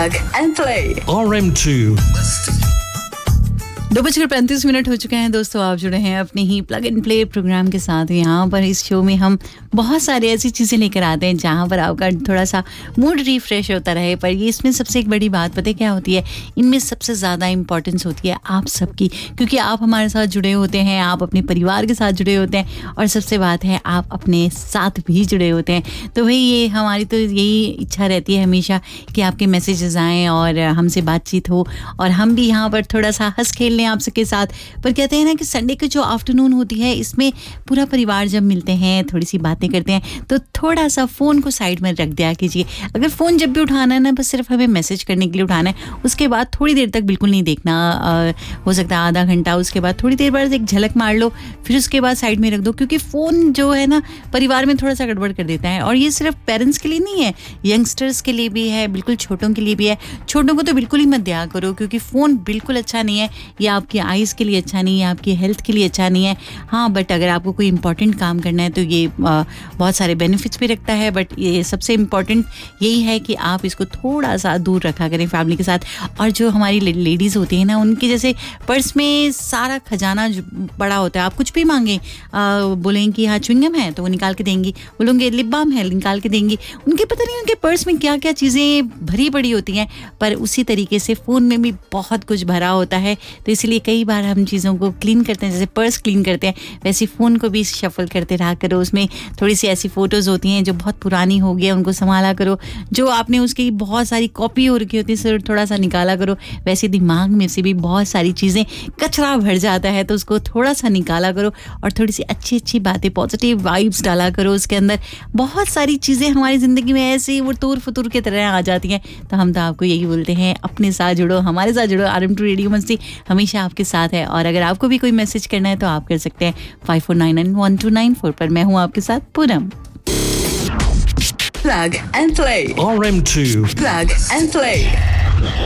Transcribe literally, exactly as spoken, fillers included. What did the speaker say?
Plug and play. R M two. दो बजकर पैंतीस मिनट हो चुके हैं दोस्तों, आप जुड़े हैं अपने ही प्लग एंड प्ले प्रोग्राम के साथ। यहाँ पर इस शो में हम बहुत सारी ऐसी चीज़ें लेकर आते हैं जहाँ पर आपका थोड़ा सा मूड रिफ्रेश होता रहे। पर ये इसमें सबसे एक बड़ी बात पता है क्या होती है, इनमें सबसे ज़्यादा इम्पॉर्टेंस होती है आप सबकी, क्योंकि आप हमारे साथ जुड़े होते हैं, आप अपने परिवार के साथ जुड़े होते हैं और सबसे बात है आप अपने साथ भी जुड़े होते हैं। तो भाई ये हमारी तो यही इच्छा रहती है हमेशा कि आपके मैसेजेस आएँ और हमसे बातचीत हो और हम भी यहाँ पर थोड़ा सा हंस खेल लें आप सबके साथ। पर कहते हैं ना कि संडे की जो आफ्टरनून होती है इसमें पूरा परिवार जब मिलते हैं, थोड़ी सी बातें करते हैं, तो थोड़ा सा फ़ोन को साइड में रख दिया कीजिए। अगर फ़ोन जब भी उठाना है ना, बस सिर्फ हमें मैसेज करने के लिए उठाना है, उसके बाद थोड़ी देर तक बिल्कुल नहीं देखना। आ, हो सकता है आधा घंटा, उसके बाद थोड़ी देर बाद एक झलक मार लो, फिर उसके बाद साइड में रख दो, क्योंकि फ़ोन जो है ना परिवार में थोड़ा सा गड़बड़ कर देता है। और ये सिर्फ पेरेंट्स के लिए नहीं है, यंगस्टर्स के लिए भी है, बिल्कुल छोटों के लिए भी है। छोटों को तो बिल्कुल ही मत दिया करो, क्योंकि फ़ोन बिल्कुल अच्छा नहीं है, या आपकी आइज़ के लिए अच्छा नहीं है, आपकी हेल्थ के लिए अच्छा नहीं है। हाँ, बट अगर आपको कोई इंपॉर्टेंट काम करना है तो ये आ, बहुत सारे बेनिफिट्स भी रखता है। बट ये सबसे इम्पॉर्टेंट यही है कि आप इसको थोड़ा सा दूर रखा करें फैमिली के साथ। और जो हमारी लेडीज़ होती हैं ना, उनके जैसे पर्स में सारा खजाना पड़ा होता है, आप कुछ भी मांगें, बोलें कि हाँ च्युइंगम है तो वो निकाल के देंगी, बोलेंगे लिप बाम है निकाल के देंगी। उनके पता नहीं उनके पर्स में क्या क्या चीज़ें भरी पड़ी होती हैं। पर उसी तरीके से फ़ोन में भी बहुत कुछ भरा होता है। तो इसलिए कई बार हम चीज़ों को क्लीन करते हैं, जैसे पर्स क्लीन करते हैं वैसे फ़ोन को भी शफल करते रहा करो। उसमें थोड़ी सी ऐसी फ़ोटोज़ होती हैं जो बहुत पुरानी हो गई, उनको संभाला करो। जो आपने उसकी बहुत सारी कॉपी हो रखी होती है, सिर्फ थोड़ा सा निकाला करो। वैसे दिमाग में से भी बहुत सारी चीज़ें कचरा भर जाता है, तो उसको थोड़ा सा निकाला करो और थोड़ी सी अच्छी अच्छी बातें, पॉजिटिव वाइब्स डाला करो उसके अंदर। बहुत सारी चीज़ें हमारी ज़िंदगी में ऐसे वो तूर फतूर की तरह आ जाती हैं। तो हम तो आपको यही बोलते हैं, अपने साथ जुड़ो, हमारे साथ जुड़ो। आर एम टू रेडियो मस्ती हमेशा आपके साथ है। और अगर आपको भी कोई मैसेज करना है तो आप कर सकते हैं five four nine nine one two nine four पर। मैं हूँ आपके साथ Poonam. Plug and play. R M two. Plug and play.